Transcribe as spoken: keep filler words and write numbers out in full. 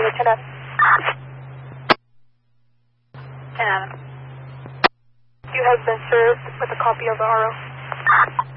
Charlie ten Adam. ten Adam. You have been served with a copy of the R O.